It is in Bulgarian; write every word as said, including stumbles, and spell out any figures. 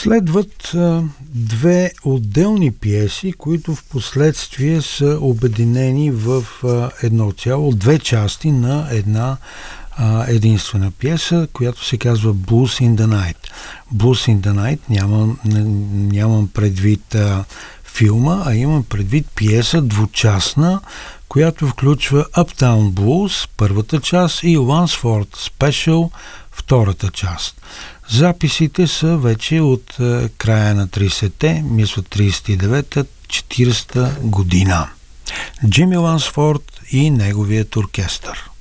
Следват а, две отделни пиеси, които в последствие са обединени в а, едно цяло, две части на една а, единствена пиеса, която се казва Blues in the Night. Blues in the Night нямам, нямам предвид а, филма, а имам предвид пиеса двучастна, която включва Uptown Blues, първата част, и Lunsford Special, втората част. Записите са вече от е, края на тридесетте, мисля тридесет и девета четиридесета година. Джими Лансфорд и неговият оркестър.